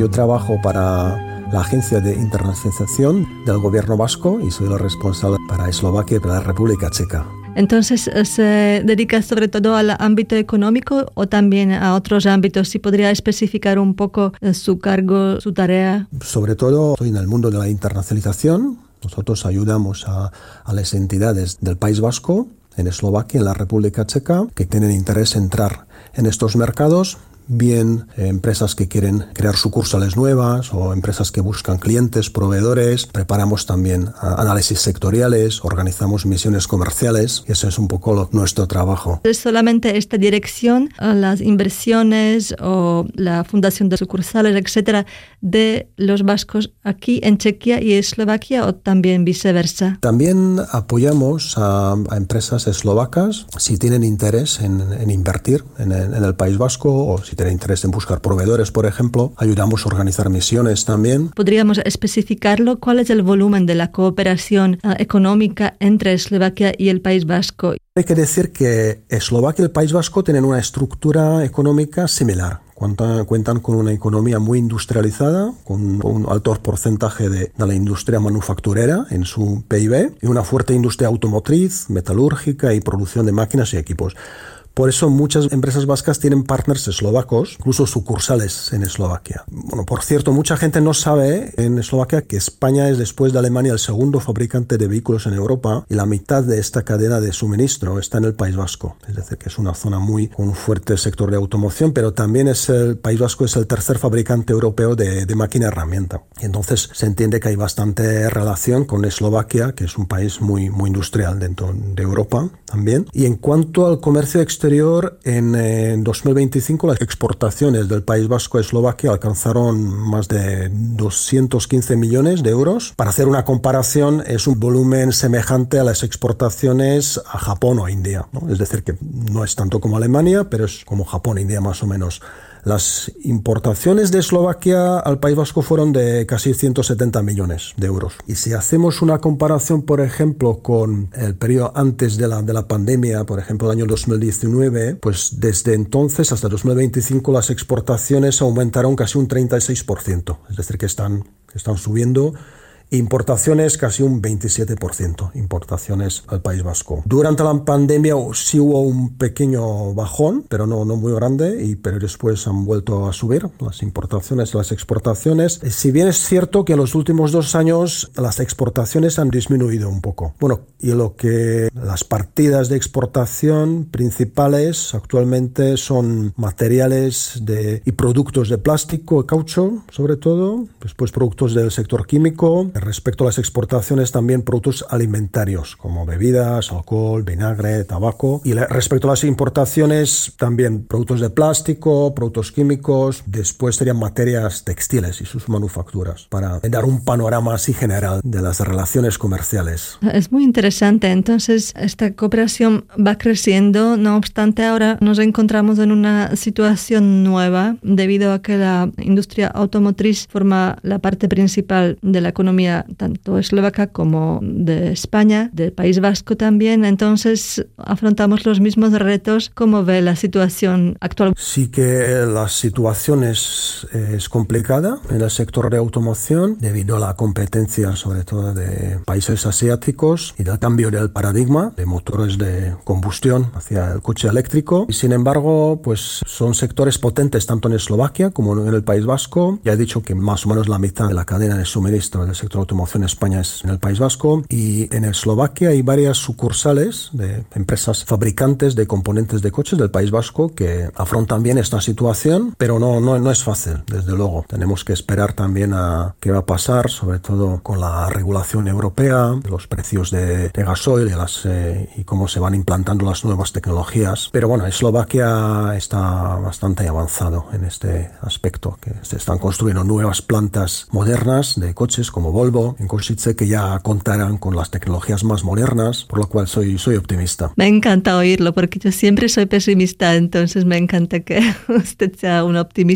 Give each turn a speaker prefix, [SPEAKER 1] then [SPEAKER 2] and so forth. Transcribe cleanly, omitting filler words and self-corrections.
[SPEAKER 1] Yo trabajo para la Agencia de Internacionalización del Gobierno vasco y soy el responsable para Eslovaquia y para la República Checa.
[SPEAKER 2] Entonces, ¿se dedica sobre todo al ámbito económico o también a otros ámbitos? Si podría especificar un poco su cargo, su tarea.
[SPEAKER 1] Sobre todo estoy en el mundo de la internacionalización. Nosotros ayudamos a las entidades del País Vasco, en Eslovaquia, en la República Checa, que tienen interés en entrar en estos mercados. Bien empresas que quieren crear sucursales nuevas o empresas que buscan clientes, proveedores. Preparamos también análisis sectoriales, organizamos misiones comerciales y ese es un poco nuestro trabajo.
[SPEAKER 2] ¿Es solamente esta dirección, las inversiones o la fundación de sucursales, etcétera, de los vascos aquí en Chequia y Eslovaquia o también viceversa?
[SPEAKER 1] También apoyamos a empresas eslovacas si tienen interés en invertir en el País Vasco o si tienen interés en buscar proveedores, por ejemplo. Ayudamos a organizar misiones también.
[SPEAKER 2] ¿Podríamos especificarlo? ¿Cuál es el volumen de la cooperación económica entre Eslovaquia y el País Vasco?
[SPEAKER 1] Hay que decir que Eslovaquia y el País Vasco tienen una estructura económica similar. Cuentan con una economía muy industrializada, con un alto porcentaje de la industria manufacturera en su PIB y una fuerte industria automotriz, metalúrgica y producción de máquinas y equipos. Por eso muchas empresas vascas tienen partners eslovacos, incluso sucursales en Eslovaquia. Bueno, por cierto, mucha gente no sabe en Eslovaquia que España es, después de Alemania, el segundo fabricante de vehículos en Europa y la mitad de esta cadena de suministro está en el País Vasco. Es decir, que es una zona con un fuerte sector de automoción, pero también el País Vasco es el tercer fabricante europeo de máquina herramienta. Y entonces se entiende que hay bastante relación con Eslovaquia, que es un país muy industrial dentro de Europa también. Y en cuanto al comercio exterior, en 2025 las exportaciones del País Vasco a Eslovaquia alcanzaron más de 215 millones de euros. Para hacer una comparación, es un volumen semejante a las exportaciones a Japón o a India, ¿no? Es decir, que no es tanto como Alemania, pero es como Japón e India más o menos. Las importaciones de Eslovaquia al País Vasco fueron de casi 170 millones de euros. Y si hacemos una comparación, por ejemplo, con el periodo antes de la pandemia, por ejemplo, el año 2019, pues desde entonces hasta 2025 las exportaciones aumentaron casi un 36%. Es decir, que están subiendo. Importaciones casi un 27%, importaciones al País Vasco. Durante la pandemia sí hubo un pequeño bajón, pero no muy grande, pero después han vuelto a subir las importaciones y las exportaciones. Si bien es cierto que en los últimos 2 años las exportaciones han disminuido un poco. Bueno, y las partidas de exportación principales actualmente son materiales y productos de plástico, caucho, sobre todo, después productos del sector químico. Respecto a las exportaciones, también productos alimentarios como bebidas, alcohol, vinagre, tabaco. Y respecto a las importaciones, también productos de plástico, productos químicos. Después serían materias textiles y sus manufacturas, para dar un panorama así general de las relaciones comerciales.
[SPEAKER 2] Es muy interesante. Entonces, esta cooperación va creciendo. No obstante, ahora nos encontramos en una situación nueva debido a que la industria automotriz forma la parte principal de la economía tanto eslovaca como de España, del País Vasco también. Entonces, afrontamos los mismos retos. ¿Cómo ve la situación actual?
[SPEAKER 1] Sí que la situación es complicada en el sector de automoción debido a la competencia, sobre todo de países asiáticos y del cambio del paradigma de motores de combustión hacia el coche eléctrico. Y sin embargo, pues son sectores potentes tanto en Eslovaquia como en el País Vasco. Ya he dicho que más o menos la mitad de la cadena de suministro del sector automoción en España es en el País Vasco, y en Eslovaquia hay varias sucursales de empresas fabricantes de componentes de coches del País Vasco que afrontan bien esta situación, pero no es fácil, desde luego. Tenemos que esperar también a qué va a pasar, sobre todo con la regulación europea, los precios de gasoil y cómo se van implantando las nuevas tecnologías. Pero bueno, Eslovaquia está bastante avanzado en este aspecto, que se están construyendo nuevas plantas modernas de coches como Volvo en Košice, que ya contarán con las tecnologías más modernas, por lo cual soy optimista.
[SPEAKER 2] Me encanta oírlo porque yo siempre soy pesimista, entonces me encanta que usted sea un optimista.